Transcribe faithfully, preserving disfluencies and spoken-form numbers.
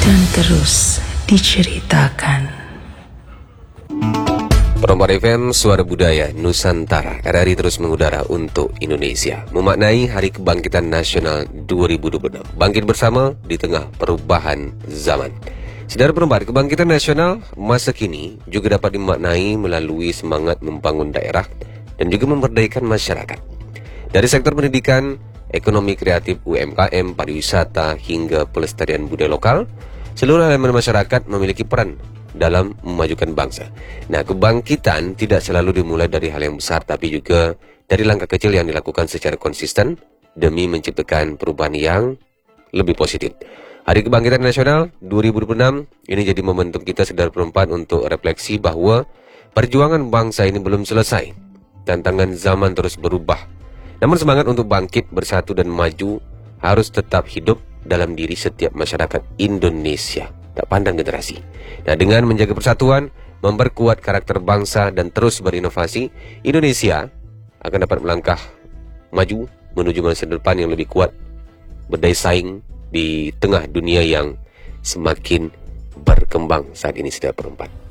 dan terus diceritakan. Perempuan F M, Suara Budaya Nusantara, R R I terus mengudara untuk Indonesia, memaknai Hari Kebangkitan Nasional dua ribu dua puluh enam. Bangkit bersama di tengah perubahan zaman. Saudara perempuan, kebangkitan nasional masa kini juga dapat dimaknai melalui semangat membangun daerah dan juga memberdayakan masyarakat. Dari sektor pendidikan, ekonomi kreatif, U M K M, pariwisata, hingga pelestarian budaya lokal, seluruh elemen masyarakat memiliki peran dalam memajukan bangsa. Nah, kebangkitan tidak selalu dimulai dari hal yang besar, tapi juga dari langkah kecil yang dilakukan secara konsisten demi menciptakan perubahan yang lebih positif. Hari Kebangkitan Nasional dua ribu dua puluh enam ini jadi momentum kita saudara perempuan untuk refleksi bahwa perjuangan bangsa ini belum selesai. Tantangan zaman terus berubah. Namun semangat untuk bangkit, bersatu dan maju harus tetap hidup dalam diri setiap masyarakat Indonesia, tak pandang generasi. Nah, dengan menjaga persatuan, memperkuat karakter bangsa dan terus berinovasi, Indonesia akan dapat melangkah maju menuju masa depan yang lebih kuat, berdaya saing di tengah dunia yang semakin berkembang saat ini, saudara perempuan.